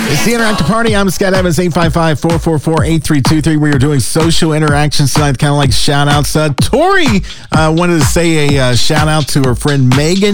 It's the Interactive Party. I'm Scott Evans, 855-444-8323. We are doing social interactions tonight, kind of like shout-outs. Tori wanted to say a shout-out to her friend Megan